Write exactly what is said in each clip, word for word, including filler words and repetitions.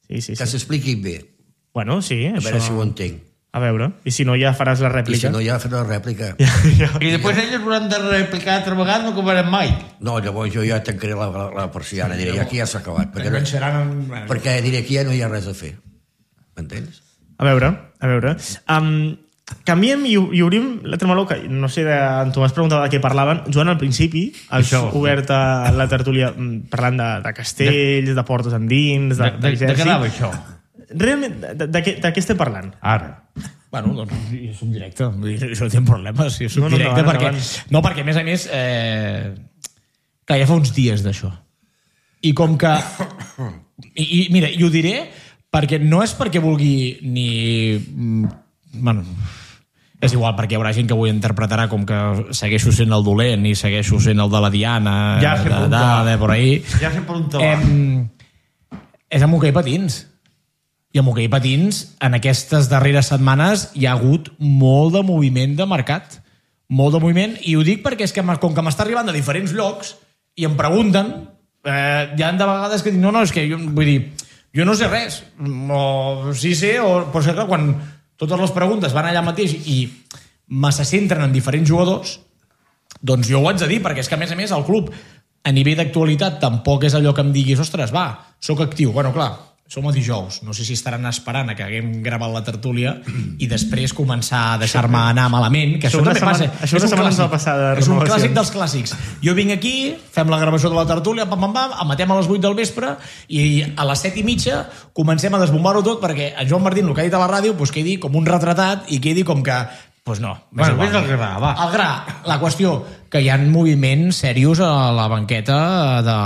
Sí, sí, que sí. s'expliquin bé. Bueno, sí, a això... veure si ho entenc. A veure, i si no ja faràs la rèplica. I si no ja faré la rèplica. Ja, ja. I després ells hauran de replicar altra vegada, no acabarem mai. No, llavors jo ja tancaré la, la, la persiana, diré, aquí ja s'ha acabat. Perquè, en... perquè diré, aquí ja no hi ha res a fer. M'entens? A veure, a veure. Um, canviem i, i obrim l'altre meló, que no sé, en Tomàs preguntava de què parlaven. Joan, al principi, has Això. obert la tertúlia parlant de, de castells, de, de portes endins, De, de, de què anava això? Realment, de, de, de, què, de què estem parlant? Ara. Bueno, doncs és un directe, vull dir, això no té problemes, és un No, no, directe no, perquè... endavant. No, perquè a més a més, eh, que ja fa uns dies d'això. I com que... I, i mira, i ho diré perquè no és perquè vulgui ni... Bueno, és igual, perquè hi haurà gent que ho interpretarà com que segueixo sent el dolent i segueixo sent el de la Diana, Ja sé de, per on de, va. de por ahí. Ja sé per on te va. Eh, és amb hoquei patins. I amb hoquei patins, en aquestes darreres setmanes hi ha hagut molt de moviment de mercat. Molt de moviment, i ho dic perquè és que com que m'està arribant de diferents llocs i em pregunten, eh, hi ha de vegades que dic, no, no, és que jo, vull dir, jo no sé res, o sí sé, o, però és que quan totes les preguntes van allà mateix i me se centren en diferents jugadors, doncs jo ho haig de dir, perquè és que a més a més el club, a nivell d'actualitat, tampoc és allò que em diguis, ostres, va, sóc actiu. Bueno, clar, som a dijous, no sé si estaran esperant a que haguem gravat la tertúlia i després començar a deixar-me anar malament, que això, Això una també setmana- passa. això una És un setmana clàssic. ens va passar de És un renovacions. clàssic dels clàssics. Jo vinc aquí, fem la gravació de la tertúlia, pam, pam, pam, emetem a les vuit del vespre i a les set i mitja comencem a desbombar-ho tot perquè en Joan Martín, el que ha dit a la ràdio, doncs quedi com un retratat i quedi com que pues no, Bueno, vés al gra, va. al gra. La qüestió, que hi ha moviments serios a la banqueta de,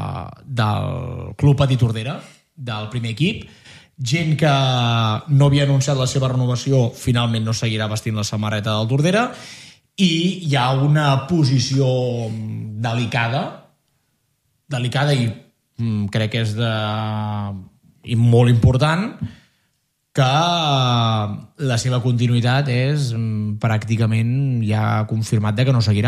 del Club Patí Tordera, del primer equip, gent que no havia anunciat la seva renovació finalment no seguirà vestint la samarreta del Tordera, i hi ha una posició delicada delicada i mm, crec que és de i molt important, que la seva continuïtat és mm, pràcticament ja confirmat de que no seguirà.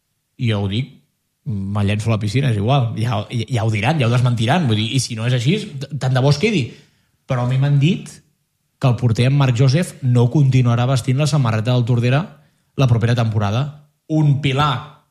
I jo ho dic, me llenço a la piscina, és igual, ja, ja ho diran, ja ho desmentiran, vull dir, i si no és així, tant de bo es quedi. Però a mi m'han dit que el porter en Marc Joseph no continuarà vestint la samarreta del Tordera la propera temporada. Un pilar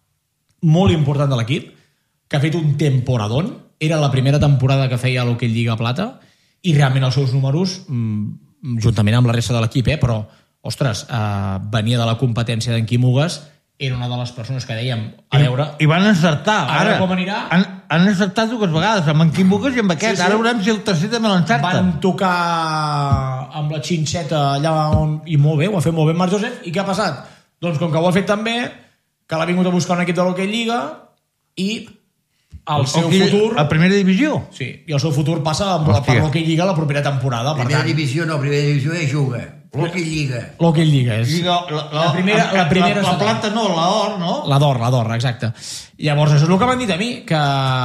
molt important de l'equip, que ha fet un temporadón, era la primera temporada que feia a l'Hockey Lliga Plata, i realment els seus números, juntament amb la resta de l'equip, eh, però, ostres, eh, venia de la competència d'en Quim Ugas, era una de les persones que dèiem, a veure... I, i van encertar. A veure com anirà. Han, han encertat dues vegades, amb en Quim Buques i amb aquest. Sí, sí. Ara veurem si el tercer també l'encerten. Van tocar amb la xinxeta allà on... I molt bé, ho ha fet molt bé Marc Joseph. I què ha passat? Doncs com que ho ha fet tan bé, que l'ha vingut a buscar un equip de l'Hockey Lliga i el seu Hockey, futur... a primera divisió. Sí, i el seu futur passa amb la, per l'Hockey Lliga la propera temporada. Per Primera tant, divisió no, primera divisió és juga. L'Hockey Lliga. l'Hockey Lliga és... Lliga, la, la, La primera- la primera La, la estatal. plata no, la or, no? La d'or, la d'or, exacte. Llavors, això és el que m'han dit a mi, que,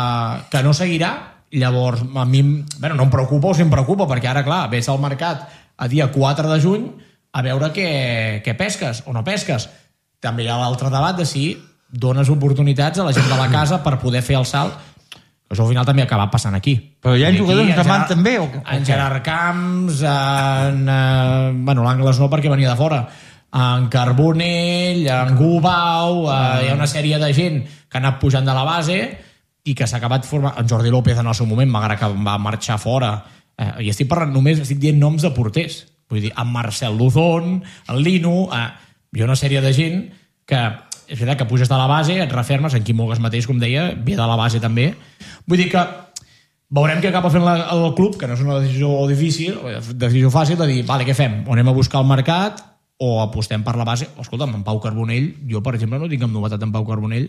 que no seguirà. Llavors, a mi, bueno, no em preocupa o si em preocupa, perquè ara, clar, ves al mercat a dia quatre de juny a veure què, què pesques o no pesques. També hi ha l'altre debat de si dones oportunitats a la gent de la casa per poder fer el salt. Això al final també acaba passant aquí. Però hi ha I aquí, jugadors en de man Gerard- també, o- o En què? Gerard Camps, en... Eh, bueno, l'Angles no perquè venia de fora. En Carbonell, en Gubau, eh, hi ha una sèrie de gent que ha anat pujant de la base i que s'ha acabat formant... En Jordi López en el seu moment, malgrat que va marxar fora. Eh, I estic parlant només, estic dient noms de porters. Vull dir, en Marcel Luzón, en Lino... Eh, hi ha una sèrie de gent que... És veritat que puges de la base, et refermes, en Quim Mogues mateix, com deia, ve de la base també. Vull dir que veurem què acaba fent la, el club, que no és una decisió difícil, decisió fàcil, de dir, vale, què fem? O anem a buscar el mercat o apostem per la base. O, escolta'm, en Pau Carbonell, jo, per exemple, no tinc cap novetat en Pau Carbonell.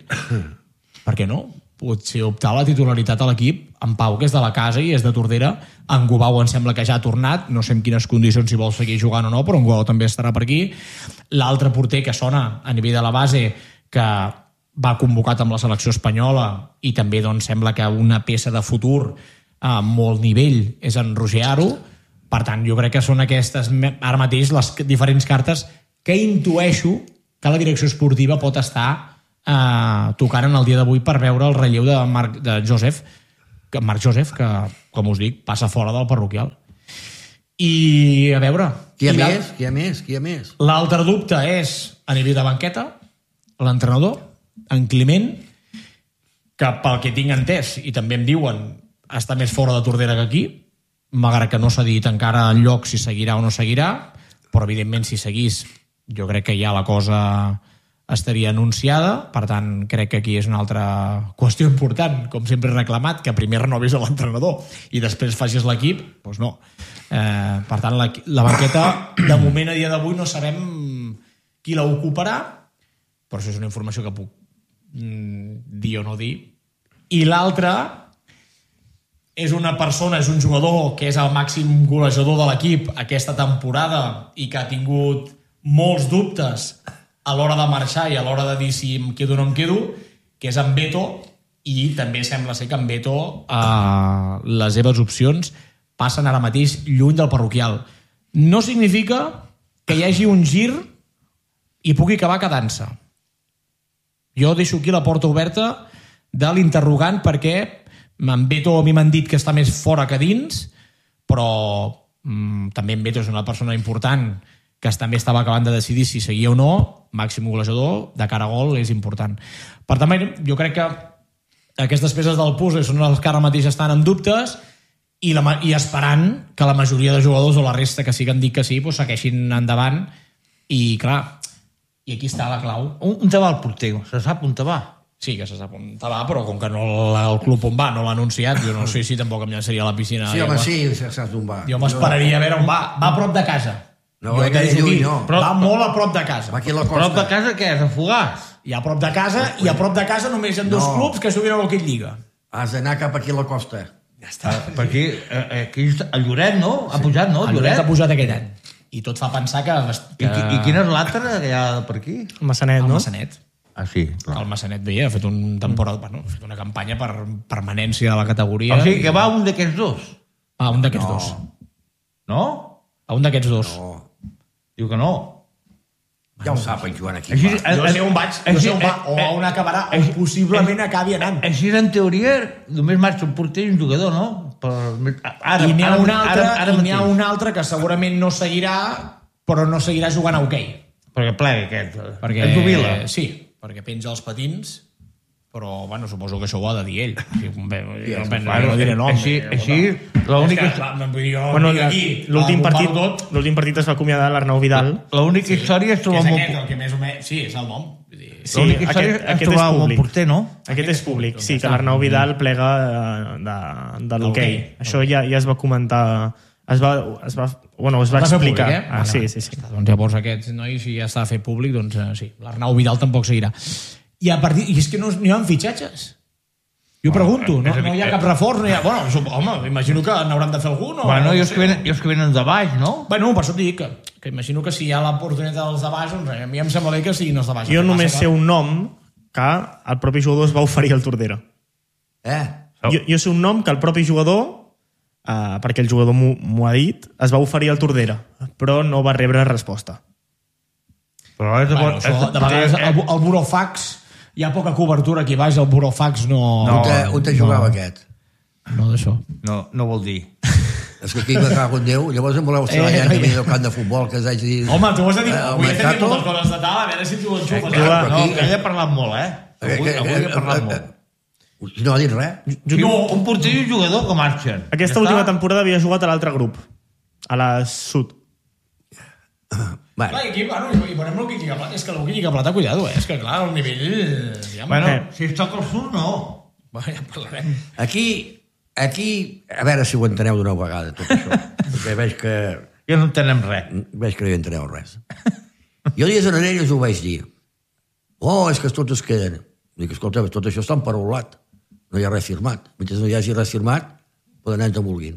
Per què no? Potser optar a la titularitat a l'equip, en Pau, que és de la casa i és de Tordera, en Gubau em sembla que ja ha tornat, no sé en quines condicions, si vol seguir jugant o no, però en Gubau també estarà per aquí. L'altre porter que sona a nivell de la base, que va convocat amb la selecció espanyola i també doncs, sembla que una peça de futur a molt nivell és en Roger Aro. Per tant, jo crec que són aquestes ara mateix les diferents cartes que intueixo que la direcció esportiva pot estar eh, tocant en el dia d'avui per veure el relleu de Marc de Joseph, que Marc Joseph, que, com us dic, passa fora del parroquial. I, a veure... Qui hi ha i més? Qui hi ha més? Qui hi ha més? L'altre dubte és, a nivell de banqueta, l'entrenador, en Climent, que pel que tinc entès, i també em diuen, està més fora de Tordera que aquí, malgrat que no s'ha dit encara en lloc si seguirà o no seguirà, però evidentment si seguís jo crec que ja la cosa estaria anunciada, per tant crec que aquí és una altra qüestió important, com sempre he reclamat, que primer renovis a l'entrenador i després facis l'equip, doncs no. Eh, per tant, la, la banqueta de moment a dia d'avui no sabem qui la ocuparà, però això és una informació que puc mm, dir o no dir. I l'altra és una persona, és un jugador que és el màxim golejador de l'equip aquesta temporada i que ha tingut molts dubtes a l'hora de marxar i a l'hora de dir si em quedo o no em quedo, que és en Beto, i també sembla ser que en Beto eh, les seves opcions passen ara mateix lluny del parroquial. No significa que hi hagi un gir i pugui acabar quedant-se. Jo deixo aquí la porta oberta de l'interrogant perquè en Beto a mi m'han dit que està més fora que dins, però mm, també en Beto és una persona important que també estava acabant de decidir si seguia o no, màxim golejador, de cara a gol és important. Per tant, jo crec que aquestes peces del puzzle són les que ara mateix estan en dubtes i, la, i esperant que la majoria de jugadors o la resta que sí que han dit que sí doncs segueixin endavant i clar, i aquí està la clau. Un, un te va al porter, se sap on te va? Sí, que se sap on te va, però com que no el club on va no l'ha anunciat, jo no sé si tampoc em llançaria a la piscina. Sí, home, sí, saps on va. Jo m'esperaria a veure on va. Va a prop de casa. No, jo que lluny, no. Però va molt a prop de casa. Va aquí a la A prop de costa. casa què és? A Fogars? I a prop de casa, i a prop de casa només hi ha dos No. clubs que juguen a l'Hockey Lliga. Has d'anar cap aquí a la costa. Ja està. Ah, per aquí, eh, aquí a Lloret, no? Ha pujat, no? El Lloret Lloret. ha pujat aquest any. I tot fa pensar que... I, qui- I quina és l'altra que hi ha per aquí? El Massanet, El no? Massanet. Ah, sí, clar. El Massanet bé, ha fet un temporada, bueno, ha fet una campanya per permanència de la categoria. O sigui que va un d'aquests dos, A un d'aquests No. dos. no? A un d'aquests dos. No. Diu que no. Ja ho sap, en Joan, aquí. Així- va. Jo sé on vaig, jo sé on va, o a on acabarà, o possiblement acabi anant. Així, en teoria, només marxa un porter i un jugador, no? Per... Ara, I n'hi ha ara- un altre, ara, ara i n'hi ha mateix. un altre que segurament no seguirà, però no seguirà jugant a hoquei. Perquè plega aquest. Perquè, Es jubila. Sí, perquè penja els patins, però, bueno, suposo que això ho ha de dir ell. Sí, bé, jo, no, Bueno, no diré nom. així, eh, així, és l'única... que, clar, vull dir, jo Bueno, vinc aquí, l'últim ho partit, parlo tot, l'últim partit es va acomiadar l'Arnau Vidal. L'única història és que trobar és un aquest, bon... el que més o menys... Sí, és el nom. Vull dir, Sí, L'única història aquest- és aquest és trobar un bon públic. porter, no? Aquest és públic, Doncs sí, ja que està. l'Arnau Vidal plega eh, de, de l'hoquei. l'hoquei. Això ja, ja es va comentar... Es va, es va, bueno, es va Va fer explicar. públic, eh? Ah, Vale, sí, vale. sí, sí. Doncs llavors aquest noi, si ja està a fer públic, doncs eh, sí, l'Arnau Vidal tampoc seguirà. I, a partir, I és que no n'hi ha fitxatges. Jo pregunto, no, no hi ha cap reforç, no hi ha... Bueno, supo- home, imagino que n'hauran de fer algun. O, Bueno, no i els sé. que venen, i els que venen de baix, no? Bueno, per això et dic que, que imagino que si hi ha l'oportunitat dels de baix, doncs a mi em sembla bé que siguin els de baix. Jo El que només passa sé que- un nom que el propi jugador es va oferir al Tordera. Eh? Jo, jo sé un nom que el propi jugador, eh, perquè el jugador m'ho m'ho ha dit, es va oferir al Tordera, però no va rebre resposta. Però és de, Bueno, això, de vegades el, bu- el burofax, hi ha poca cobertura aquí baix, el burofax no... No, on te, on te jugava no. aquest? No d'això. No, no vol dir. És que aquí me cago en Déu. Llavors em voleu ser Eh, allà eh, que venia del camp de futbol, que us haig de dir... Home, tu ho has de dir, Eh, el avui has de dir Mercato? moltes coses de tal, a veure si tu ho enxufes. Eh, Eh, clar, No, aquí- que ell ha parlat molt, eh? Avui, Eh, eh, avui eh, ha parlat eh, molt. eh, No ha dit res. No, un porter i un jugador que marxen. Aquesta Ja última està? temporada havia jugat a l'altre grup, a la Sud. Bueno, Clar, i aquí, bueno, i veurem l'Hockey Lliga Plata. És que l'Hockey Lliga Plata, cuidado, eh? És que, clar, el nivell... Ja, Bueno, Eh. si es toca el sud, no. bueno, ja en parlarem. aquí, aquí, a veure si ho enteneu d'una vegada, tot això. Perquè veig que, Ja no entenem res. veig que no hi enteneu res. Jo dies en ells ho vaig dir. Oh, és que tots es queden. Dic, escolta, tot això està emparolat. No hi ha res firmat. Mentre no hi hagi res firmat, poden anar on vulguin.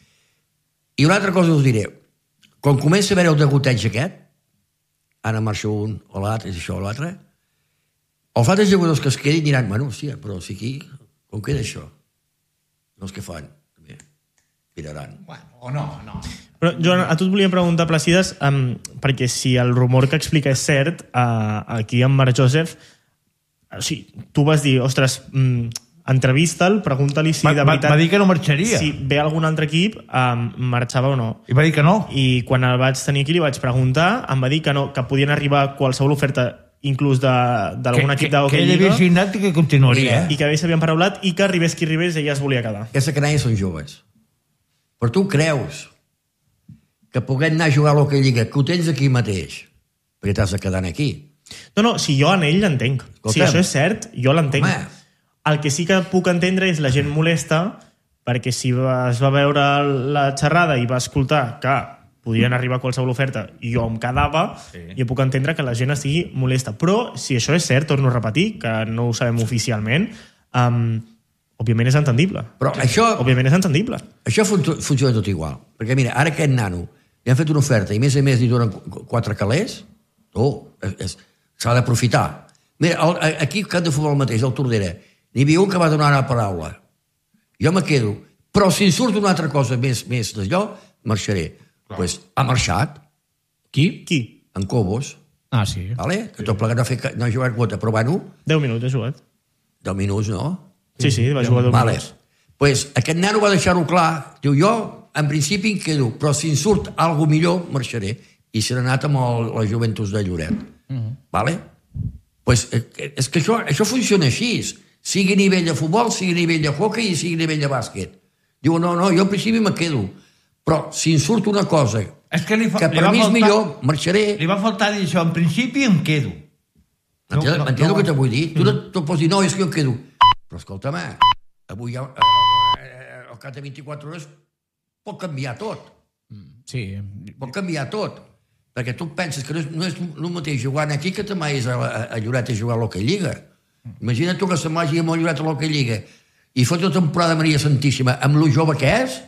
I una altra cosa us diré. Quan comença a veure el degoteig aquest, ara marxa un o l'altre, és això o l'altre, els altres jugadors que es quedin diran, bueno, sí, però si aquí, com queda això? No els que fan, també, tiraran. Bueno, o no, no. Però, Joan, a tu et volia preguntar, Placides, um, perquè si el rumor que explica és cert, uh, aquí amb Marc Joseph, o sigui, tu vas dir, ostres, um, entrevista'l, pregunta-li si Va, de va, veritat... va dir que no marxaria. Si ve algun altre equip, um, marxava o no. I va dir que no. I quan el vaig tenir aquí li vaig preguntar, em va dir que no, que podien arribar qualsevol oferta, inclús d'algun Que, equip que, d'Hockey que ell Lliga, havia signat i que continuaria. Mira, i que bé s'havien paraulat i que arribés qui arribés ella es volia quedar. Aquesta canalla són joves. Però tu creus que puguem anar a jugar a l'Hockey Lliga, que ho tens aquí mateix, perquè t'has de quedar aquí. No, no, si jo en ell l'entenc. Escolta'm. Si això és cert, jo l'entenc. Home. El que sí que puc entendre és la gent molesta, perquè si es va veure la xerrada i va escoltar que podien arribar a qualsevol oferta i jo em quedava, sí. Jo puc entendre que la gent estigui molesta. Però si això és cert, torno a repetir, que no ho sabem oficialment, um, òbviament és entendible. Però això, Òbviament és entendible. això fun funciona tot igual. Perquè mira, ara aquest nano li han fet una oferta i a més a més li donen qu- quatre calés, oh, s'ha d'aprofitar. Mira, el, aquí al camp de futbol mateix, al Tordera, n'hi havia un que va donar una paraula. Jo me quedo. Però si en surt una altra cosa més, més d'allò, marxaré. Doncs pues, ha marxat. Qui? Qui? En Cobos. Ah, sí. Vale? Que tot plegat no ha, fet, no ha jugat quota, però bueno, deu minuts he jugat. deu minuts, no? Sí, sí, va jugar deu Vale. minuts. Pues aquest nano va deixar-ho clar. Diu, jo, en principi, em quedo, però si en surt alguna millor, marxaré. I se n'ha anat amb el, la Juventus de Lloret. Uh -huh. Vale? Pues, eh, és que això, això funciona així. Sigui a nivell de futbol, sigui a nivell de hockey i sigui a nivell de bàsquet. Diu, no, no, jo en principi me quedo. Però si en surt una cosa És que, li fa, que li per va mi és faltar, millor, marxaré. Li va faltar dir això. En principi em quedo. M'entens No, no, no, no. el que te vull dir? Tu, no, tu pots dir, no, és que jo em quedo. Però escolta'm, avui ja, eh, al cap de vint-i-quatre hores pot canviar tot. Sí. Pot canviar tot. Perquè tu penses que no és, no és el mateix jugant aquí que també és a, a, a Lloret a jugar a l'Hockey Lliga. Imagina't tu que se'n vagi amb el Lloret a l'Hockey Lliga i fot una temporada Maria Santíssima amb lo jove que és,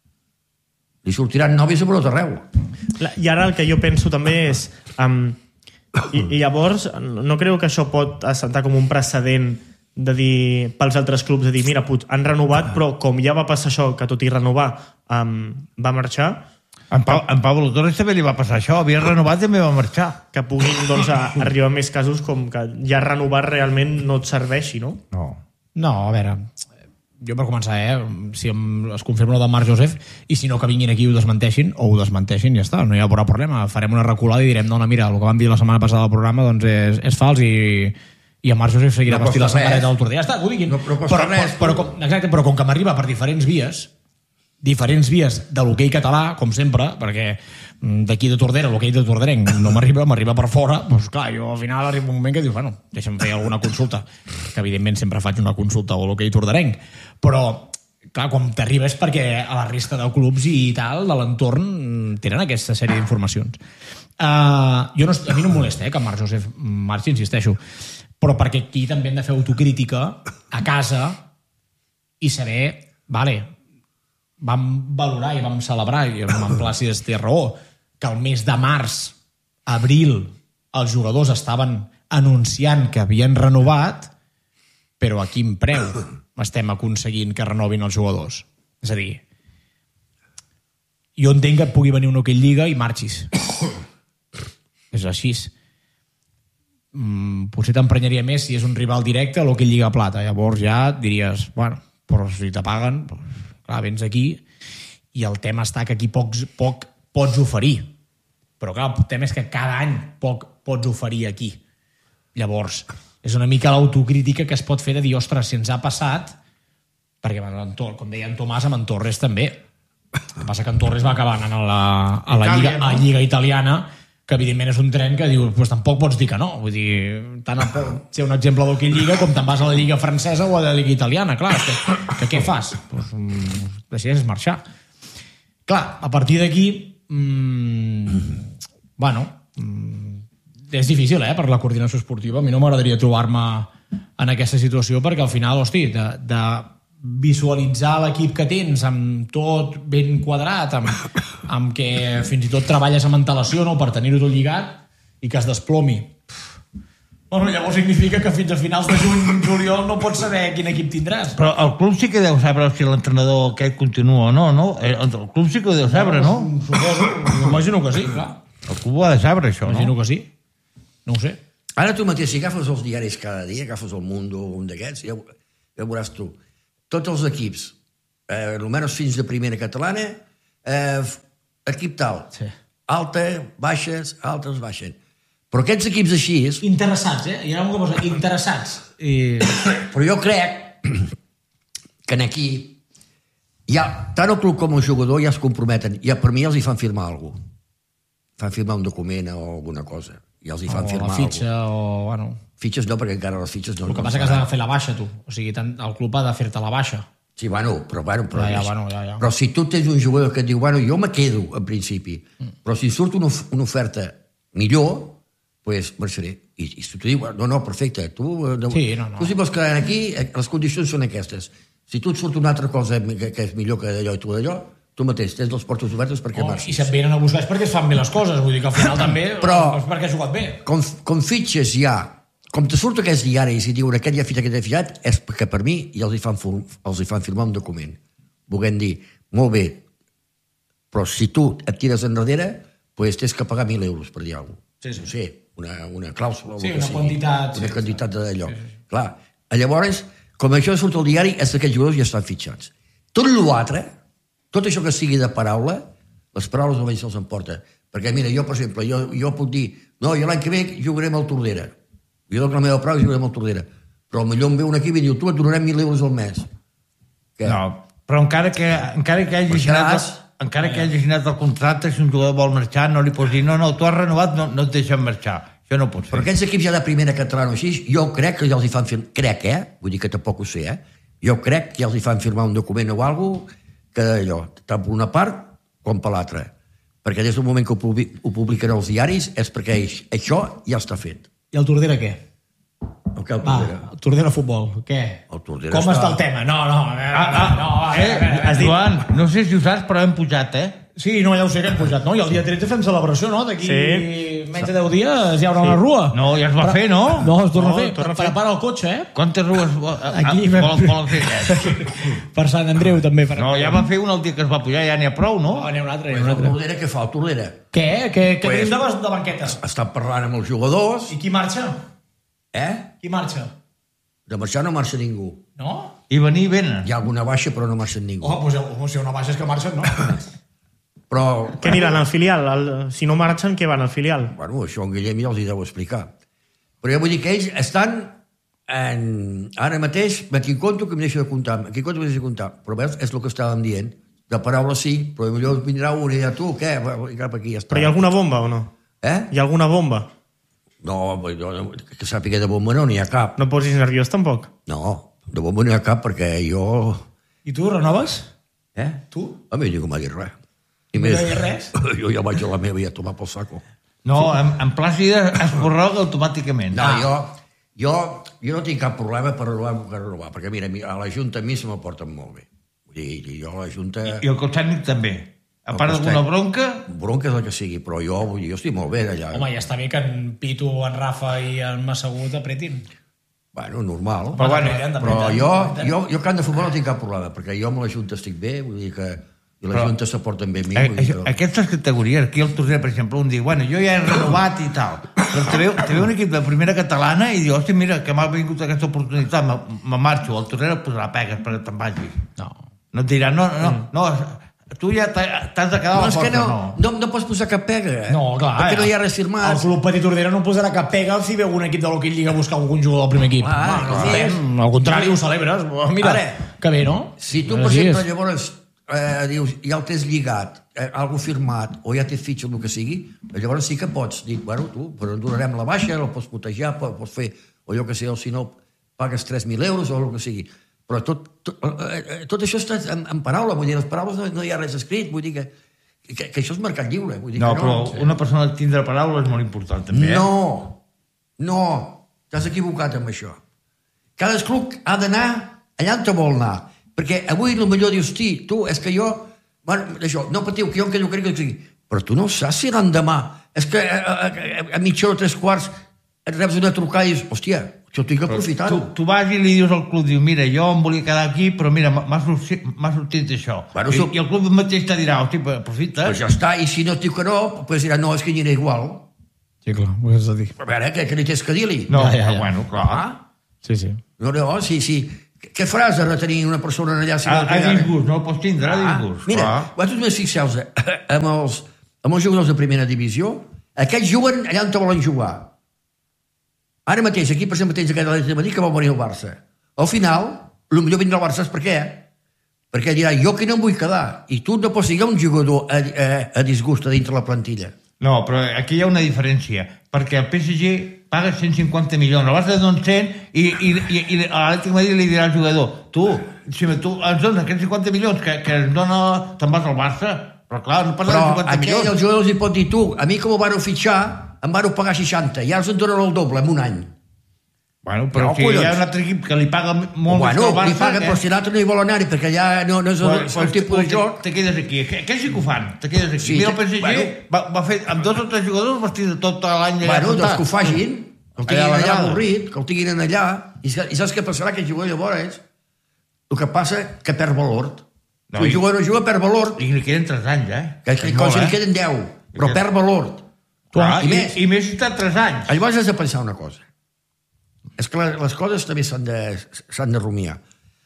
li sortiran novis a tot arreu. I ara el que jo penso també és... Um, i, I llavors, no creu que això pot assentar com un precedent de dir, pels altres clubs, de dir, mira, put, han renovat, però com ja va passar això, que tot i renovar, um, va marxar, En, pa en Pablo Torres també li va passar això. Havia renovat i també va marxar. que puguin doncs, a, arribar més casos com que ja renovar realment no et serveixi, no? No. No, a veure, jo per començar, eh, si em, es confirma el de Marc Josef, i si no que vinguin aquí i ho desmenteixin, o ho desmenteixin, ja està, no hi haurà problema. Farem una reculada i direm, no, no, mira, el que vam dir la setmana passada al programa doncs és, és fals i, i en Marc Josef seguirà No vestit la costa samarreta res. del Tordera. Ja està, que ho diguin. No- no costa però, res. Però, però, com, exacte, però com que m'arriba per diferents vies, diferents vies de l'hoquei català, com sempre, perquè mm, d'aquí de Tordera, l'hoquei de Torderenc no m'arriba, m'arriba per fora, doncs clar, jo al final arriba un moment que dius, bueno, deixa'm fer alguna consulta, que evidentment sempre faig una consulta a l'hoquei torderenc, però clar, quan t'arriba és perquè a la resta de clubs i tal, de l'entorn, tenen aquesta sèrie d'informacions. Uh, jo no, a mi no em molesta eh, que Marc Josef marxi, insisteixo, però perquè aquí també hem de fer autocrítica a casa i saber, vale, vam valorar i vam celebrar, i en Plàcides té raó, que el mes de març, abril, els jugadors estaven anunciant que havien renovat, però a quin preu estem aconseguint que renovin els jugadors? És a dir, jo entenc que et pugui venir un Hockey Lliga i marxis. És així. Mm, potser t'emprenyaria més si és un rival directe a l'Hockey Lliga Plata. Llavors ja diries, bueno, però si te paguen, doncs, clar, vens aquí i el tema està que aquí pocs, poc pots oferir. Però clar, el tema és que cada any poc pots oferir aquí. Llavors, és una mica l'autocrítica que es pot fer de dir, ostres, si ens ha passat, perquè, com deia en Tomàs, amb en Torres també. El que passa que en Torres va acabar anant a la, a la, Lliga, a la Lliga Italiana, que evidentment és un tren que diu, pues tampoc pots dir que no. Vull dir, tant pot ser un exemple d'Hockey Lliga com te'n vas a la Lliga francesa o a la Lliga Italiana. Clar, que, que què fas? Pues, um, decideixes marxar. Clar, a partir d'aquí, mmm, bueno, mmm, és difícil, eh, per la coordinació esportiva. A mi no m'agradaria trobar-me en aquesta situació perquè al final, hosti, de, de visualitzar l'equip que tens amb tot ben quadrat, amb, amb que fins i tot treballes amb antelació, no?, per tenir-ho tot lligat i que es desplomi. Bueno, llavors significa que fins a finals de juny, juliol, no pots saber quin equip tindràs. Però el club sí que deu saber si l'entrenador aquest continua o no, no? El club sí que ho deu saber, no? Suposo, m'imagino que sí, clar. El club ho ha de saber, això, no? Imagino que sí. No ho sé. Ara tu mateix, si agafes els diaris cada dia, agafes el Mundo o un d'aquests, ja, ja veuràs tu. Tots els equips, eh, almenys fins de primera catalana, eh, equip tal, Sí. alta, baixes, altes, baixes. Però aquests equips així... Interessats, eh? Hi ha una cosa, interessats. I... Però jo crec que aquí ja, tant el club com el jugador ja es comprometen. Ja, per mi els hi fan firmar alguna cosa. Fan firmar un document o alguna cosa. Ja els hi fan o firmar la fitxa, alguna. o... Bueno, Fitxes no, perquè encara les fitxes no... el que passa que has de fer la baixa, tu. O sigui, tant, el club ha de fer-te la baixa. Sí, bueno, però, bueno, però, Ja, ja, bueno, ja, ja. però si tu tens un jugador que et diu, bueno, jo me quedo, en principi, mm. però si surt una, una oferta millor, pues marxaré. I, i si tu dius, no, no, perfecte, tu, no, Sí, no, no. tu si vols quedar aquí, les condicions són aquestes. Si tu et surt una altra cosa que, que és millor que d'allò i tu d'allò, tu mateix tens les portes obertes perquè Oh, marxis. I se't venen a buscar és perquè es fan bé les coses. Vull dir que al final també Però- és perquè has jugat bé. Com, com fitxes ja, com te surt aquests diaris i diuen aquest ja ha fitxat, aquest ja ha fitxat, és perquè per mi ja els hi fan, els hi fan firmar un document. Volguem dir, molt bé, però si tu et tires enrere, pues tens que pagar mil euros, per dir alguna cosa. Sí, sí. No sé, una, una clàusula. o Sí, el que una sigui. quantitat, Una sí, quantitat d'allò. Sí, sí. Clar, llavors, com això surt al diari, és que aquests jugadors ja estan fitxats. Tot l'altre, tot això que sigui de paraula, les paraules només se'ls emporta. Perquè, mira, jo, per exemple, jo, jo puc dir, no, jo l'any que ve jugarem al Tordera. Jo dono la meva prova i jugarem al Tordera. Però potser em ve un equip i diu, tu et donarem mil euros al mes. Què? No, però encara que, encara que hagi signat... Marxaràs. Encara que hagi signat el contracte, si un jugador vol marxar, no li pots dir, no, no, tu has renovat, no, no et deixen marxar. Això no pot fer. Però aquests equips ja de primera catalana o així, jo crec que ja els hi fan firmar... Crec, eh? Vull dir que tampoc ho sé, eh? Jo crec que ja els hi fan firmar un document o alguna cosa que allò, tant per una part com per l'altra. Perquè des del moment que ho, publi ho publiquen els diaris és perquè això ja està fet. I el Tordera què? El que el Va, Tordera. el Tordera futbol, què? El Tordera Com està- està el tema? No, no, a veure, Ah, ah, no, a veure, eh, a veure, a veure. Joan, no sé si ho saps, però hem pujat, eh? Sí, no, ja ho sé que hem pujat, no? I el dia tretze fem celebració, no? D'aquí Sí. menys de deu dies hi haurà una rua. No, ja es va fer, no? No, es torna No, a fer. torna a fer. Prepara el cotxe, eh? Quantes rues vo- Aquí ah, vam volen, fer- volen fer aquest? Per Sant Andreu també farem. No, ja van fer un el dia que es va pujar, ja n'hi ha prou, no? Oh, n'hi ha un altre, n'hi ha Pues un el altre. Tordera què fa? El Tordera Què? Què, què Pues- tenim de, bas- de banquetes? està parlant amb els jugadors, I qui marxa? eh? Qui marxa? De marxar no marxa ningú. No? I venir i venen. Hi ha alguna baixa però no marxa ningú. Oh, doncs home, si hi ha una baixa és que marxen, no? Però, Què aniran al filial? El, si no marxen, què van al filial? bueno, això en Guillem ja els hi deu explicar. Però jo vull dir que ells estan en... ara mateix, aquí conto que em deixa de comptar, aquí conto que em deixa de comptar, però veus, és el que estàvem dient. De paraula sí, però potser vindrà un i dirà, tu, què? Va, cap aquí, ja està. Però hi ha alguna bomba o no? Eh? Hi ha alguna bomba? No, jo, que sàpiga de bomba no n'hi ha cap. No et posis nerviós tampoc? No, de bomba no n'hi ha cap perquè jo... I tu, renoves? Eh? Tu? A mi ningú m'ha dit res. I No hi ha res? Jo ja vaig a la meva i a tomar pel saco. No, en, en Plàcida es prorroga automàticament. No, jo, jo, jo no tinc cap problema per renovar, per renovar perquè mira, a la Junta a mi se me porten molt bé. Vull dir, jo a la Junta... I el cos tècnic també. A El part cos d'alguna tècnic. bronca, Bronca és el que sigui, però jo, vull dir, jo estic molt bé d'allà. Home, ja està bé que en Pitu, en Rafa i en Massagut apretin. Bueno, normal. Però bueno, Però jo, jo, jo camp de futbol no tinc cap problema, perquè jo amb la Junta estic bé, vull dir que i la Però- Junta se porten bé amb mi. a, Vull dir a, que... aquestes categories, aquí el Tordera, per exemple, un diu, bueno, jo ja he renovat i tal, però te ve, te ve un equip de primera catalana i diu, hòstia, mira, que m'ha vingut aquesta oportunitat, me, me marxo, el Tordera et posarà pegues perquè te'n vagis. No. No et dirà, no, no, no, no tu ja t'ha- t'has de quedar a No, la és que porta, no, no. no, no pots posar cap pega, eh? No, clar. Perquè eh? no hi ha res firmat. El club Petit Tordera no posarà cap pega si veu un equip de l'Hockey Lliga a buscar algun jugador del primer equip. Clar, no, no, clar. fem, al contrari, ho celebres. Mira, Ara, que bé, no? Si tu, per Així exemple, és. llavors eh, dius, ja el tens lligat, eh, algú firmat, o ja té fitxa, el que sigui, llavors sí que pots dir, bueno, tu, però et donarem la baixa, el pots putejar, pots, pots fer, o jo que sé, o si no, pagues tres mil euros, o el que sigui. Però tot, tot, eh, tot això està en, en paraula, vull dir, les paraules no, no hi ha res escrit, vull dir que, que, que això és mercat lliure. Vull dir No, que però no. una persona tindre paraula és molt important, també, eh? No, no, t'has equivocat amb això. Cadascú ha d'anar allà on te vol anar. Perquè avui potser dius, ti, tu, és que jo... Bueno, això, no patiu, que jo encara crec que sigui. Però tu no saps si l'endemà. És que a, a, a, a mitja hora, tres quarts, et reps una trucada i dius, hòstia, això tinc que Tu, aprofitar-ho. tu vas i li dius al club, diu, mira, jo em volia quedar aquí, però mira, m'ha sortit, m'ha sortit això. Bueno, I, so- I el club mateix te dirà, hosti, aprofita. Pues ja està, i si no et diu que no, pues dirà, no, és que anirà igual. Sí, clar, ho has de dir. A veure, que, que ni tens que dir-li. No, Ja, ja, ja. però bueno, clar. Ah? Sí, sí. No, no, sí, sí. Què faràs de retenir una persona allà? Si A, no a disgust, no el pots tindre, a disgust. Mira, Ah. vosaltres més fixeu-vos, amb els, amb els jugadors de primera divisió, aquests juguen allà on te volen jugar. Ara mateix, aquí per exemple tens aquest Atlètic de Madrid que vol venir al Barça. Al final, el millor vindrà al Barça és per què? Perquè dirà, jo que no em vull quedar. I tu no pots seguir un jugador a, a, a disgust a dintre la plantilla. No, però aquí hi ha una diferència, perquè el P S G paga cent cinquanta milions, el Barça don cent i, i, i, i l'Atlètic de Madrid li dirà al jugador, tu, si tu ens dones aquests cinquanta milions que, que ens dona, te'n vas al Barça, però clar, no parla de Però cinquanta aquell milions. els jugadors li pot dir, tu, a mi com ho van fitxar, em van pagar seixanta, i ara els en donen el doble en un any. Bueno, però No, si collons. hi ha un altre equip que li paga molt més Bueno, que el Barça... li paguen, eh? però si l'altre no hi vol anar-hi, perquè allà no, no és el, Pues, el tipus de te, joc. te quedes aquí. Aquests sí que ho fan, te quedes aquí. Sí, Mira el te- P S G, bueno. va, va fer amb dos o tres jugadors vestit de tot l'any allà. Bueno, doncs apuntat. que ho facin, que el tinguin Allà a la allà grada. avorrit, que el tinguin allà, i, sa- i saps què passarà? Aquest jugador llavors, el que passa que perd valor. No, Si un i- jugador no juga, perd valor, I li queden tres anys, eh? que, És que molt, com si eh? li queden deu, però que- perd valor. Clar, I i, més. I més si està tres anys. Llavors has de pensar una cosa. És que les, les coses també s'han de, s'han de rumiar.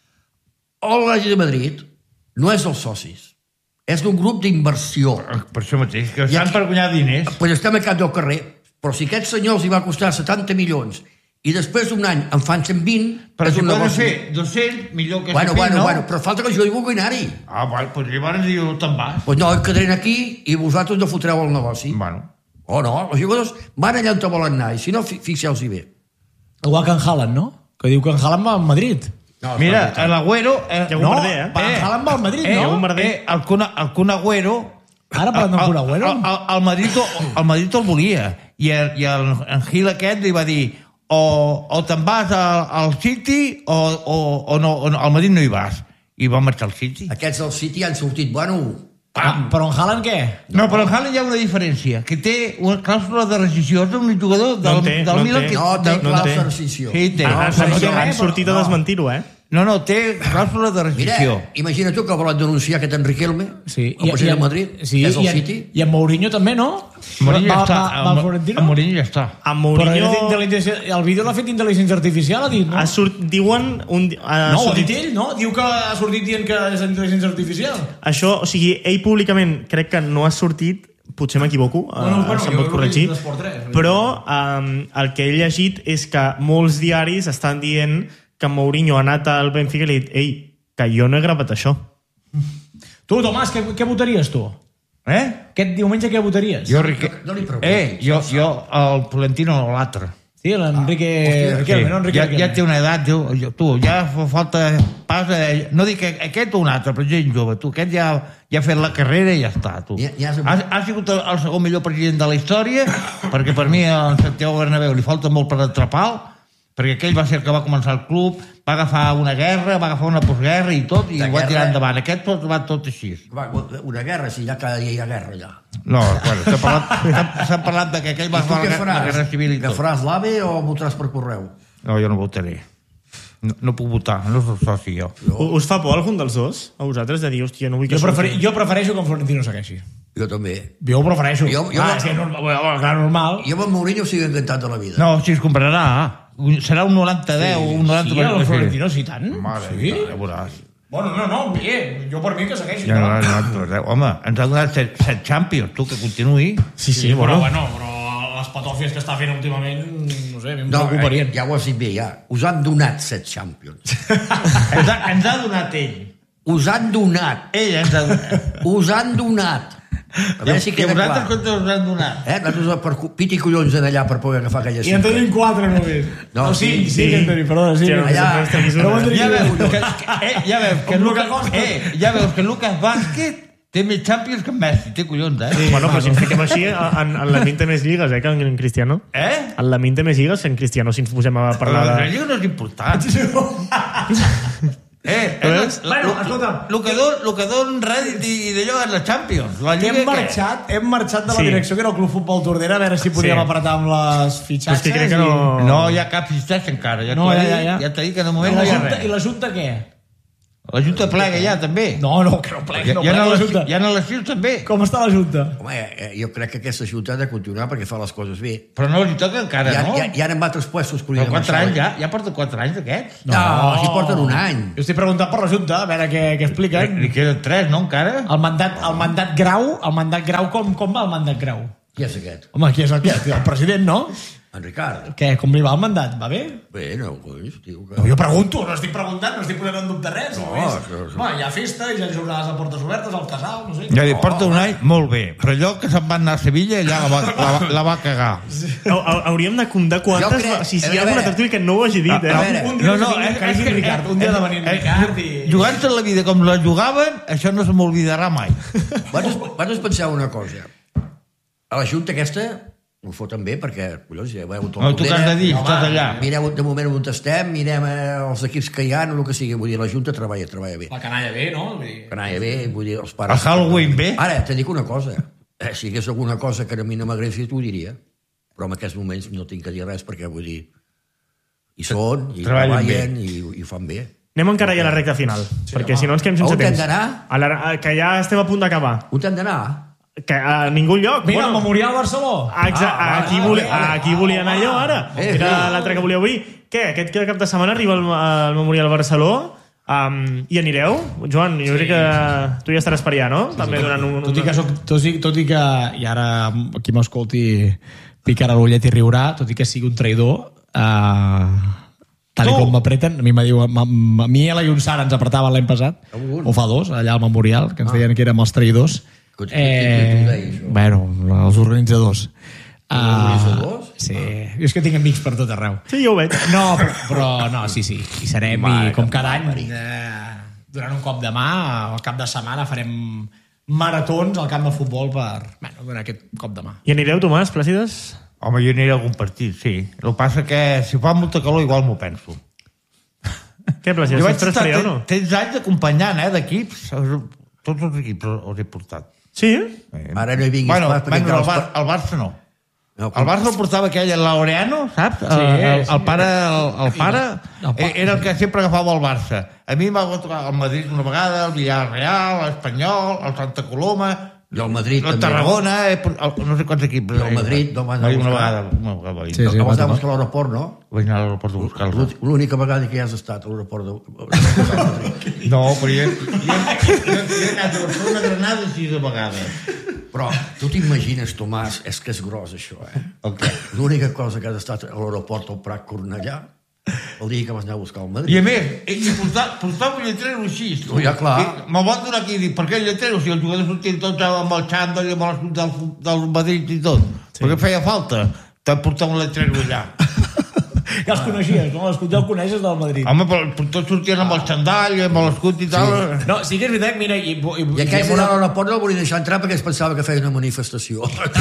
L'Atlètic de Madrid no és dels socis, és d'un grup d'inversió. Per això mateix, que I estan aquí- per guanyar diners. Pues estem a cap del carrer, però si aquest senyor els hi va costar setanta milions i després d'un any en fan cent vint, Però és si un poden negoci. fer dos-cents, millor que Bueno, cent, bueno, no? bueno, però falta que el jugador vulgui anar-hi. Ah, bueno, doncs llavors diu, te'n vas. Pues no, quedarem aquí i vosaltres no fotreu el negoci. Bueno. O no, els jugadors van allà on te volen anar, i si no, fi- fixeu-s'hi bé. Igual que en Haaland, no? Que diu que en Haaland va al Madrid. No, Mira, està l'Agüero... Eh, Hi ha un No, merder, eh? va, en Haaland va al Madrid, eh, no? Hi ha un merder. Eh, el, Kun, el Kun Agüero... Ara parlant del Kun Agüero? El, el, el, Madrid, el Madrid el volia. I, el, i el, en Gil aquest li va dir o, o te'n vas al, al City o, o, o, no, o no, al Madrid no hi vas. I va marxar al City. Aquests del City han sortit, bueno, Ah, però en Haaland què? No, però en Haaland hi ha una diferència, que té una clàusula de rescisió. És un jugador del, No té, del no Milan té. que... no té no clàusula té. de rescisió. Sí, té. Han, No, han, però han, sí, han però- sortit a no. desmentir-ho, eh? no, no, té clàusula de Mira, rescisió. imagina tu que volen denunciar aquest Enrique Elme, Sí, el president de Madrid, sí, és el i, en, City. i en Mourinho també, no? Mourinho va, ja està. Va, va, al Florentino? El Mourinho ja està. A Però Mourinho és intel·ligència- el vídeo l'ha fet intel·ligència artificial, ha dit, no? ha sort, diuen... Un, ha No, ho ha sortit, dit ell, no? Diu que ha sortit dient que és intel·ligència artificial. això, o sigui, ell públicament crec que no ha sortit, potser m'equivoco, Bueno, eh, bueno, se'm jo pot crec corregir, que és d'Esport tres, però um, el que he llegit és que molts diaris estan dient que Mourinho ha anat al Benfica i li ha dit ei, que jo no he gravat això. Tu, Tomàs, què, què votaries, tu? Eh? Aquest diumenge què votaries? Jo, Rique... No li preguntis, Eh, jo, jo, el Florentino no l'altre. Sí, l'Enrique... hòstia, Riquelme, no? Enrique ja, ja Riquelme. té una edat, jo, jo, tu, ja fa falta pas... Eh, no dic que aquest o un altre, però gent jove, tu, aquest ja, ja ha fet la carrera i ja està, tu. Ja- ja has- ha, ha sigut el, el segon millor president de la història, perquè per mi a Santiago Bernabéu li falta molt per atrapar, perquè aquell va ser el que va començar el club, va agafar una guerra, va agafar una postguerra i tot, i De ho va guerra. tirar endavant. Aquest tot va tot així. Va, una guerra, si ja cada dia hi ha guerra allà. No, bueno, s'ha parlat, s'ha- s'ha parlat de que aquell va I tu fer què la, la guerra faràs? civil i Que tot. faràs l'AVE o votaràs per correu? No, jo no votaré. No, no puc votar, no soc soci jo. U- Us fa por algun dels dos? A vosaltres de dir, hòstia, no vull que Jo, preferi, surti? jo prefereixo que en Florentino segueixi. Jo també. Jo ho prefereixo. Jo- jo- ah, és que normal, bueno, clar, normal. Jo amb Mourinho estic encantat de la vida. No, si es comprarà, serà un noranta deu, un noranta... Sí, el Florentino, sí, tant. Mare, sí? ja veuràs. Bueno, no, no, bé, jo per mi que segueixi. Ja, clar. no, noranta deu. Home, ens ha donat set, set Champions, tu, que continuï. Sí, sí, Però, bueno. bueno, però les patòfies que està fent últimament, no sé, a mi em No, preocuparien. eh, ja ho has dit bé, ja. Us han donat set Champions. ens, ha, ens ha donat ell. Us han donat. Ell ens ha donat. Us han donat. A veure si I queda vosaltres clar. quantes us han donat? Eh? Nosaltres per cu- pit i collons en allà per poder agafar aquella I en tenim quatre només. No, No, sí, cinc, sí. cinc en tenim, perdona, cinc. Hòstia, en tenim. allà- no tenis una. No ho en tenim Ja veus ni un. que, que, eh, ja veus que, Com Lucas, Luka Costa. eh, ja veus que Lucas Vázquez té més Champions que en Messi, té collons, eh? Sí, bueno, però si ens fiquem així, en, en la Min té més lligues, eh, que en Cristiano. Eh? En la Min té més lligues que en Cristiano, si ens posem a Però parlar la de... Lliga no és important. Eh, Però eh, és- lo- Bueno, lo- escolta'm. Lo que don, lo que don Reddit i, i d'allò és la Champions. La Que Lliga hem què? marxat, hem marxat de la Sí. direcció que era el Club Futbol Tordera a veure si podíem Sí. apretar amb les fitxatges. Però és que crec que i- no- No hi ha cap fitxatge encara. Ja No, t'ho he ja, dit, ja, ja. ja t'he dit que de I moment no hi ha l'assumpte- I res. l'assumpte què? La Junta plega ja, també. No, no, que no plegui, no Hi ha plegui la eleccions- Junta. Hi ha eleccions, també. Com està la Junta? Home, eh, jo crec que aquesta Junta ha de continuar perquè fa les coses bé. Però no li toca encara, Ja, no? ja, ja en altres puestos que Però podrien quatre marxar. anys, ja? Ja porta quatre anys, aquests? No, si porten un any. Jo estic preguntant per la Junta, a veure què, què Li, expliquen. li queden tres, no, encara? El mandat, el mandat grau, el mandat grau, com, com va el mandat grau? Qui és aquest? Home, qui és aquest? El president, no? En Ricard. Què, com li va el mandat? Va bé? Bé, no, coi, diu que... No, jo pregunto, no estic preguntant, no estic posant en dubte res. No, només. això- això- Home, hi ha festa, hi ha jornades a portes obertes, al casal, no sé. Ja dic, porta un any, molt bé. Però allò que se'n va anar a Sevilla, allà la va, la, va- la va cagar. Hau- hau- Hauríem de comptar quantes... Jo crec- Si, si a hi ha veure, alguna tertúlia que no ho hagi dit, a eh? veure, Un dia No, no, que, és- que és vingui que- Ricard, un dia de venir en Eh, Ricard i... Jugant-se la vida com la jugaven, això no se m'oblidarà mai. Vosaltres, vosaltres penseu una cosa. A la Junta aquesta ho foten bé perquè, collons, ja veieu tot No, tu que has de dir, estàs allà. Mireu de moment on estem, mirem eh, els equips que hi ha, o el que sigui. Vull dir, la Junta treballa, treballa bé. La canalla bé, no? Vull dir... Que anava bé, vull dir, els pares... El Halloween bé? Ara, te dic una cosa. Eh, si hi hagués alguna cosa que a mi no m'agradaria, t'ho diria. Però en aquests moments no tinc que dir res perquè, vull dir, hi són, i Treballen treballen, i, i ho fan bé. Anem encara ja a la recta final, sí, perquè si no ens quedem A sense on hem temps. d'anar? A la, a, que ja estem a punt d'acabar. On hem d'anar? Que a ningú lloc. Mira, el Memorial Barceló. Exa Ah, aquí, vale, voli vale, vale. aquí volia anar jo ara. Eh, Era sí. l'altre que volia obrir. Què? Aquest cap de setmana arriba el, el Memorial Barceló. Um, I anireu? Joan, jo crec que tu ja estaràs per allà, no? També durant un... Tot i que, soc, tot, i, tot i que, i ara qui m'escolti picarà l'ullet i riurà, tot i que sigui un traïdor, uh, tal Tu. com m'apreten, a mi, diu, a, a mi i a la Llonsara ens apretaven l'any passat, o fa dos, allà al Memorial, que ens deien que érem els traïdors. Qui- qui- qui t'ho deia, això? Bueno, els organitzadors. organitzadors? Uh, sí, jo és que tinc amics per tot arreu. Sí, jo ho veig. No, però, però no, sí, sí, hi serem Mare i com que cada any pari. eh, durant un cop de mà, al cap de setmana farem maratons al camp de futbol per, bueno, donar aquest cop de mà. I anireu, Tomàs, Plàcides? Home, jo aniré a algun partit, sí. El que passa que si fa molta calor igual m'ho penso. Què, Plàcides? Jo vaig Després estar faríeu, no? tens anys acompanyant, eh, d'equips. Tots els equips els he portat. Sí? Eh, Ara no hi vinguis bueno, pas, perquè bueno, encara el, els Bar pa- el Barça no. No, El Barça el portava aquell, el Laureano, saps? Sí, el, el, sí. el pare, el, el pare El pa- eh, era el que sempre agafava el Barça. A mi m'ha tocar el Madrid una vegada, el Villarreal, l'Espanyol, el Santa Coloma, I el Madrid el també. Tarragona, eh, el, no sé quants equips. I el Madrid no van anar a Una buscar. vegada. Una vegada Sí, sí, sí. sí. No vas va anar a tocar. buscar a l'aeroport, no? Vaig anar a l'aeroport a buscar-los. L'últi- L'única vegada que hi has estat a l'aeroport de... No, però jo, jo, jo, jo he anat a Barcelona, Granada sis vegades. Però tu t'imagines, Tomàs, és que és gros això, eh? Okay. L'única cosa que has estat a l'aeroport al Prat Cornellà el dia que vas anar a buscar el Madrid. I a més, i portava, portava un lletrero així. Oh, ja, clar. I me'l van donar aquí i dic, per què el lletrero? Si els jugadors sortien tots amb el xandall i amb l'escut del, del Madrid i tot. Sí. Perquè feia falta de portar un lletrero allà. Ja els coneixies, no? L'escut ja el coneixes del Madrid. Home, però, però tots sortien amb el xandall i amb l'escut i tal. Sí. No, sí que és veritat, mira... I, i, I aquell final a l'aeroport no el volia deixar entrar perquè es pensava que feia una manifestació.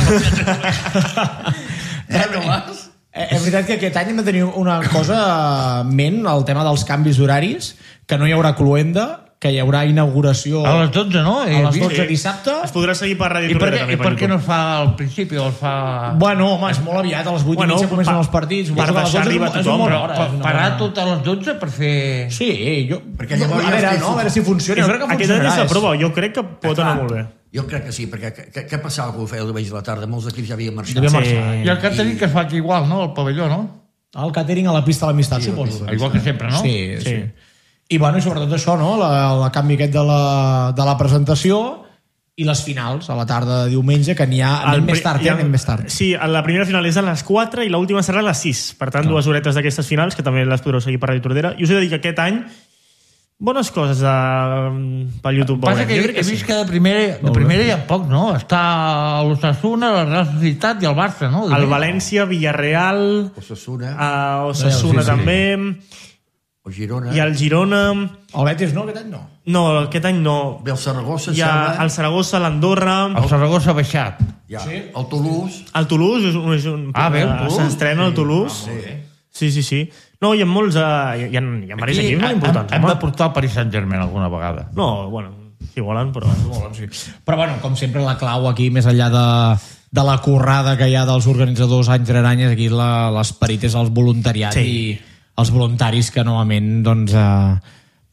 eh, Tomàs? Eh, és veritat que aquest any hem de tenir una cosa en ment, el tema dels canvis d'horaris, que no hi haurà cluenda, que hi haurà inauguració A les dotze, no? a les dotze dissabte. Es podrà seguir per Ràdio I per, Torreta, què, també, I per què no YouTube. es fa al principi o es fa... Bueno, home, és molt aviat, a les vuit Bueno, i mitja comencen pa- els partits. per Suposo que a les deixar dotze arribar és un- és tothom, una Però bona hora, pa, és una parar bona- tot a les dotze per fer... Sí, jo... Perquè llavors a ja veure, estic- no? A veure si funciona. Jo Jo crec que Aquest any és funcionarà. la prova, jo crec que pot anar molt bé. Jo crec que sí, perquè què, què passava que ho feia el diumenge a la tarda? Molts equips ja havien marxat. Devia Sí. marxar. I el catering que es faig igual, no? El pavelló, no? El catering a la pista de l'amistat, Sí, a la suposo. pista de Igual que sempre, no? Sí, sí. Sí. I, bueno, i sobretot això, no? La, la canvi aquest de la, de la presentació i les finals, a la tarda de diumenge, que n'hi ha... Anem El més pri- tard, hi eh? ha- Anem més tard. Sí, la primera final és a les quatre i l'última serà a les sis. Per tant, dues horetes d'aquestes finals, que també les podreu seguir per Ràdio Tordera. I us he de dir que aquest any bones coses de... pel YouTube. Passa veurem. que Jo he, crec he sí. vist que de primera, de primera hi ha poc, no? Està l'Osasuna, la Real Societat i el Barça, no? El València, Villarreal, Osasuna a Osasuna Sí, sí, sí. també, o Girona. i el Girona... El Betis no, aquest any no. No, aquest any no. Ve el Saragossa, Hi ha sembla. el Saragossa, l'Andorra, El Saragossa ha baixat. Ja. Sí. El Toulouse. el Toulouse, és un, és un, Ah, bé, el eh, Toulouse. s'estrena el Toulouse. Sí, sí, sí. No, hi ha molts... Uh, hi ha, hi ha diversos equips molt importants. hem, hem de home. portar el Paris Saint-Germain alguna vegada. No, bueno, si volen, però... Però, bueno, com sempre, la clau aquí, més enllà de, de la currada que hi ha dels organitzadors anys rere any, aquí la- l'esperit és els voluntariats Sí. i els voluntaris que, novament, doncs, eh,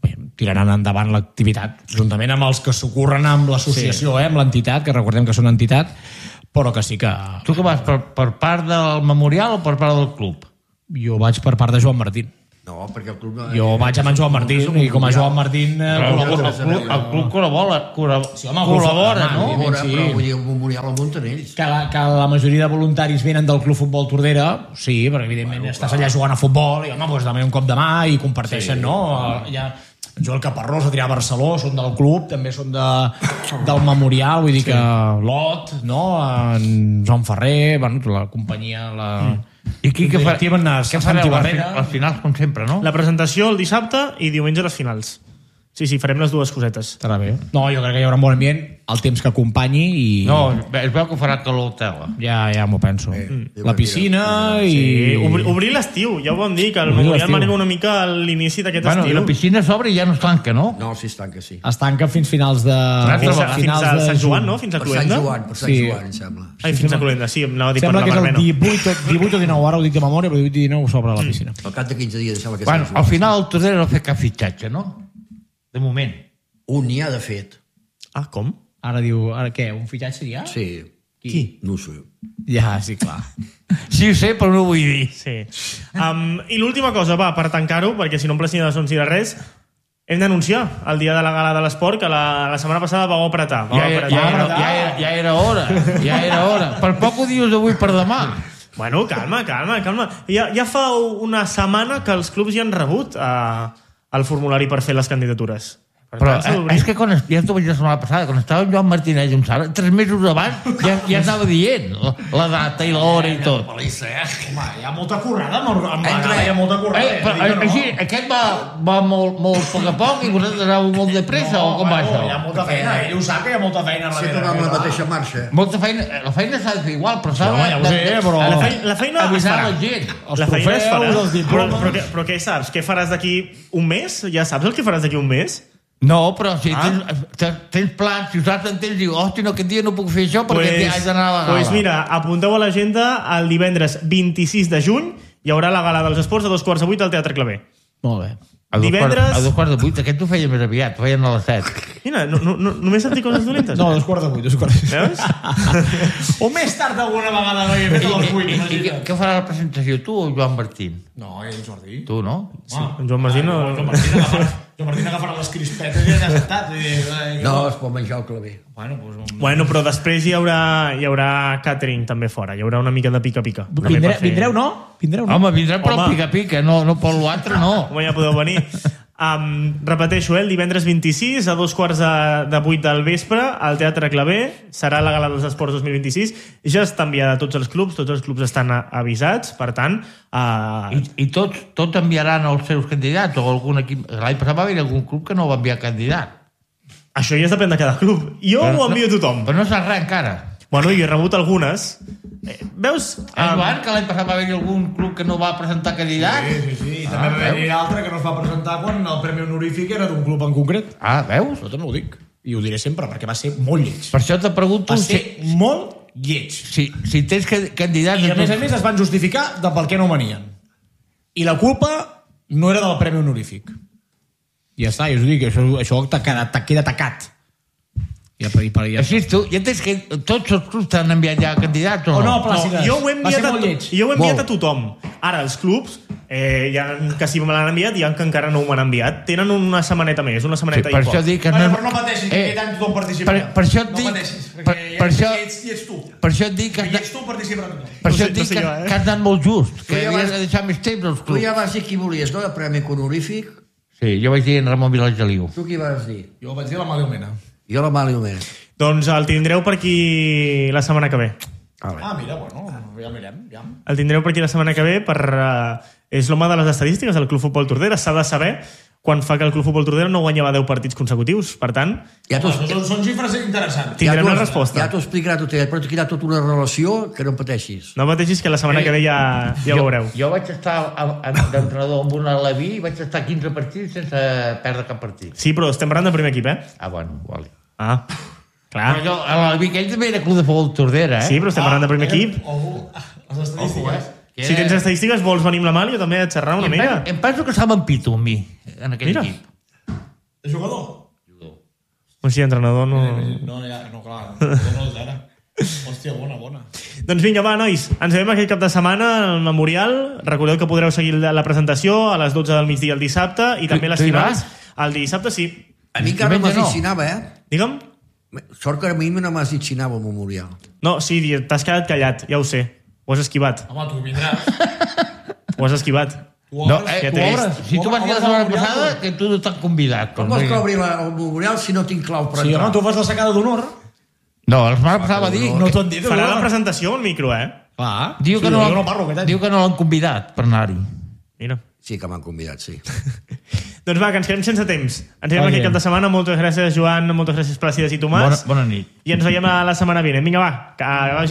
tiraran endavant l'activitat, juntament amb els que s'ocorren amb l'associació, sí. eh, amb l'entitat, que recordem que són entitat, però que sí que... Tu que vas per, per part del memorial o per part del club? Jo vaig per part de Joan Martín. No, perquè el club... No, jo vaig amb en Joan Martín, i com a Joan Martín eh, col·labora. El club, el club col·labora, col·labora, sí, home, col·labora, no? Col·labora, sí. però vull dir, el memorial el munten ells. Que la, que la majoria de voluntaris venen del Club Futbol Tordera, sí, perquè evidentment bueno, estàs allà jugant a futbol i home, doncs també un cop de mà i comparteixen, sí. no? Ja, Joel Caparrós, Adrià Barceló, són del club, també són de, del memorial, vull dir sí. que l'Ot, no? En Joan Ferrer, bueno, la companyia, la... Mm. I aquí què, fa, què fareu? Les, les finals, com sempre, no? La presentació el dissabte i diumenge les finals. Sí, sí, farem les dues cosetes. Estarà bé. No, jo crec que hi haurà un bon ambient, el temps que acompanyi i... No, es veu que farà calor al tela. Ja, ja m'ho penso. Mm. La piscina i... Sí, obrir, obrir l'estiu, ja ho vam dir, que el memorial manega una mica a l'inici d'aquest bueno, estiu. Bueno, la piscina s'obre i ja no es tanca, no? No, sí es tanca, sí. Es tanca fins finals de... Fins a, fins a Sant Joan, no? Fins a Cluenda? Per Sant Joan, per Sant sí. Joan, em sembla. Ai, fins a Cluenda, sí, anava a dir sembla per la Barbeno. Sembla que és el divuit o dinou, ara ho dic de memòria, però divuit i dinou s'obre la piscina. Al cap de quinze dies, em sembla que és bueno, al final el Tordera no fa cap fitxatge, no? De moment. Un n'hi ha de fet. Ah, com? Ara diu, ara què, un fitxatge ja? Sí. Qui? No ho sé. Ja, sí, clar. Sí ho sé, però no ho vull dir. Sí. Um, I l'última cosa, va, per tancar-ho, perquè si no em plessin de sons i de res, hem d'anunciar el dia de la gala de l'esport, que la, la setmana passada vau apretar. Vau ja, era, apretar. Ja, era, ja, era, ja era hora, ja era hora. Per poc ho dius avui per demà. Bueno, calma, calma, calma. Ja, ja fa una setmana que els clubs ja han rebut uh, el formulari per fer les candidatures. Per però tant, és que quan, ja t'ho vaig dir la setmana passada, quan estava en Joan Martínez i un Sala, tres mesos abans ja, ja estava dient la, la data i l'hora i tot. Home, hi ha molta currada, amb la gala hi ha molta currada. Eh, però, no. Així, aquest va, va molt, molt poc a poc i vosaltres anàveu molt de pressa no, o com va això? Hi ha molta feina, ell ho sap que hi ha molta feina. Sí, tornem amb la mateixa marxa. Molta feina, la feina s'ha de fer igual, però s'ha de... Ja ho sé, però... La feina, la feina avisar la gent. Els la feina es farà. Però, però, però, però què saps? Què faràs d'aquí un mes? Ja saps el que faràs d'aquí un mes? No, però si ah. tens, tens plans, si vosaltres entens, diu, hòstia, no, aquest dia no puc fer això perquè pues, haig d'anar a la gala. Doncs pues mira, apunteu a l'agenda el divendres vint-i-sis de juny hi haurà la gala dels esports a dos quarts de vuit al Teatre Claver. Molt bé. A dos, divendres... quarts, a dos quarts de vuit, aquest ho feia més aviat, ho feien a les set. Mira, no, no, no, només sentir coses dolentes. No, a dos quarts de vuit, dos quarts de vuit. Veus? O més tard alguna vegada no hi he fet a les vuit. I, i, i què farà la presentació, tu o Joan Martín? No, ell Jordi. Tu, no? Sí, ah, en Joan Martín no... Ah, Joan Martín agafarà, Joan Martín agafarà les crispetes i ja s'ha sentat. No, es pot menjar el claver. Bueno, pues, bueno, però després hi haurà, hi haurà catering també fora. Hi haurà una mica de pica-pica. Vindreu, vindreu, no? Vindreu, no? Home, vindrem per el pica-pica, no, no per l'altre, no. Home, ja podeu venir. Um, repeteixo, eh, el divendres vint-i-sis a dos quarts de, de vuit del vespre al Teatre Claver serà la Gala dels Esports dos mil vint-i-sis. Ja està enviada a tots els clubs, tots els clubs estan avisats, per tant... Uh... I, i tots, tots enviaran els seus candidats o algun equip... L'any passat va haver algun club que no va enviar candidat. Això ja depèn de cada club. Jo però, ho envio a tothom. Però no saps res encara. Bueno, jo he rebut algunes. Eh, veus? És um... Joan, que l'any passat va haver algun club que no va presentar candidat? Sí, sí, sí. I també ah, va haver altre que no es va presentar quan el premi honorífic era d'un club en concret. Ah, veus? Això no ho dic. I ho diré sempre, perquè va ser molt lleig. Per això te pregunto... Va ser si... molt lleig. Si, si tens candidats... I a més a més es van justificar de per què no venien. I la culpa no era del premi honorífic. I ja està, jo us dic, això, això t'ha quedat, queda tacat. Ja, per, per, ja. Així tu, ja tens que tots els clubs t'han enviat ja candidats o no? Oh, no, Plàcides. No, jo ho he enviat, a, jo ho he enviat a tothom. Ara, els clubs, eh, hi ha que sí me l'han enviat i hi ha que encara no m'han enviat. Tenen una setmaneta més, una setmaneta sí, per i poc. Això dic que bueno, no... Però no pateixis, que eh, tant tothom participa. Per, per això et no dic... pateixis, perquè per, per ja, això, ets, hi ets tu. Per això et dic que... Hi ets tu, participa tothom. Per no això sé, et dic no sé que, jo, eh? que has anat molt just, que ja havies vas... de deixar més temps als clubs. Tu ja vas dir qui volies, no? De premi honorífic. Sí, jo vaig dir en Ramon Vilageliu. Tu qui vas dir? Jo vaig dir la Mali Omena. Jo la Mali Omena. Doncs el tindreu per aquí la setmana que ve. Ah, ah mira, bueno, ja mirem. Ja. El tindreu per aquí la setmana que ve per... Uh, és l'home de les estadístiques del Club Futbol Tordera. S'ha de saber quan fa que el Club Futbol Tordera no guanyava deu partits consecutius. Per tant... Ja Home, són, són xifres interessants. Tindrem ja la resposta. Ja t'ho explicarà tot ell, però t'ho quedarà tota una relació que no pateixis. No pateixis, que la setmana eh, que ve ja, ja ho veureu. Jo vaig estar d'entrenador amb un Aleví i vaig estar quinze partits sense perdre cap partit. Sí, però estem parlant del primer equip, eh? Ah, bueno, vale. Ah, clar. Però jo, l'Aleví aquell també era club de futbol Tordera, eh? Sí, però estem parlant del primer equip. Ojo, les estadístiques. Que si tens estadístiques, vols venir amb la mà, jo també a xerrar una em mica. Penso, em penso que estava en pito amb mi, en aquell Mira. equip. De jugador? Jugador. O sigui, entrenador no... No, ja, no, clar, no és ara. Hòstia, bona, bona. Doncs vinga, va, nois, ens veiem aquest cap de setmana al Memorial. Recordeu que podreu seguir la presentació a les dotze del migdia el dissabte i també les tu hi finals. vas? El dissabte sí. A mi encara no Diumenge no. m'aficionava, eh? Digue'm? Sort que a mi no m'aficionava al Memorial. No, sí, t'has quedat callat, ja ho sé. Ho has esquivat. Home, tu vindràs. Ho has esquivat. Tu No, obres, eh, ja tu t'he obres. vist. Si tu vas dir la setmana passada, que tu no t'han convidat. Com vols que obri la- el Memorial si no tinc clau per Sí, entrar? home, tu fas la sacada d'honor. No, la setmana passada va dir... No t'ho han dit. Farà la d'honor. presentació al micro, eh? Clar. Diu que Sí, no, jo no parlo, aquest any. diu que no l'han convidat per anar-hi. Mira. Sí que m'han convidat, sí. Doncs va, que ens quedem sense temps. Ens veiem Molt aquest bé. cap de setmana. Moltes gràcies, Joan, moltes gràcies, Plàcides i Tomàs. Bona, bona nit. I ens veiem a la setmana vinent. Vinga, va, que vagi